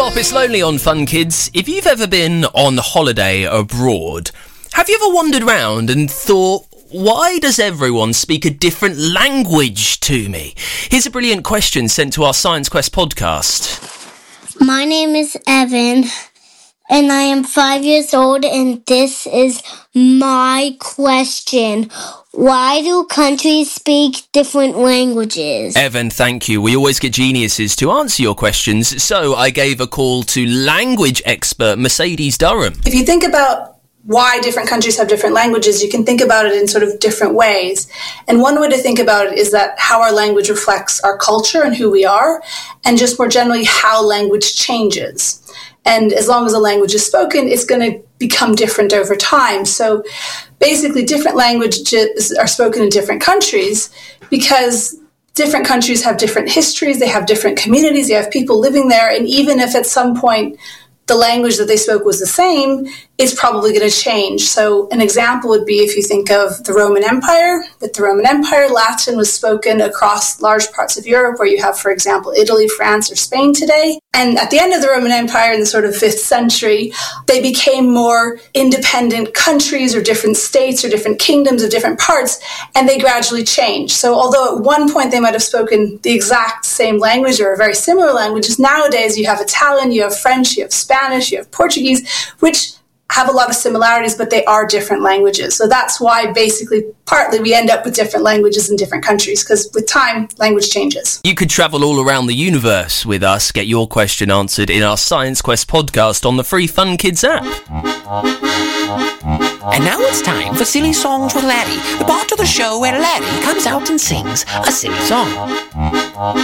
Bop, it's Lonely on Fun Kids. If you've ever been on holiday abroad, have you ever wandered round and thought, why does everyone speak a different language to me? Here's a brilliant question sent to our Science Quest podcast. My name is Evan, and I am 5 years old, and this is my question. Why do countries speak different languages? Evan, thank you. We always get geniuses to answer your questions, so I gave a call to language expert Mercedes Durham. If you think about why different countries have different languages, you can think about it in sort of different ways. And one way to think about it is that how our language reflects our culture and who we are, and just more generally how language changes. And as long as a language is spoken, it's going to become different over time. So basically, different languages are spoken in different countries because different countries have different histories, they have different communities, they have people living there, and even if at some point the language that they spoke was the same, it's probably going to change. So an example would be if you think of the Roman Empire. With the Roman Empire, Latin was spoken across large parts of Europe, where you have, for example, Italy, France, or Spain today. And at the end of the Roman Empire in the sort of 5th century, they became more independent countries or different states or different kingdoms of different parts, and they gradually changed. So although at one point they might have spoken the exact same language or a very similar languages, nowadays you have Italian, you have French, you have Spanish, you have Portuguese, which have a lot of similarities, but they are different languages. So that's why basically partly we end up with different languages in different countries, because with time, language changes. You could travel all around the universe with us, get your question answered in our Science Quest podcast on the free Fun Kids app. And now it's time for Silly Songs with Larry, the part of the show where Larry comes out and sings a silly song.